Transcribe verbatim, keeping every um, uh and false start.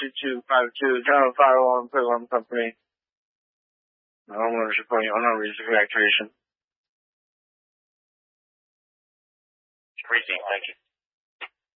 two two five two, General Fire Alarm Alarm Company. The homeowner is reporting owner reason for activation. Received, thank you.